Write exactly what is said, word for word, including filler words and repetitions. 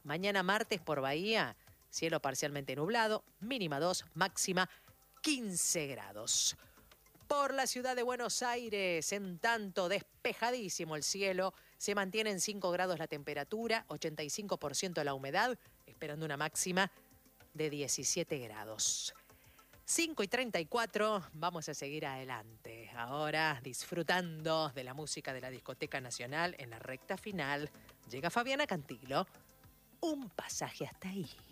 Mañana martes por Bahía, cielo parcialmente nublado, mínima dos, máxima quince grados. Por la ciudad de Buenos Aires, en tanto despejadísimo el cielo, se mantiene en cinco grados la temperatura, ochenta y cinco por ciento la humedad, esperando una máxima de diecisiete grados. cinco y treinta y cuatro, vamos a seguir adelante. Ahora disfrutando de la música de la Discoteca Nacional en la recta final. Llega Fabiana Cantilo, un pasaje hasta ahí.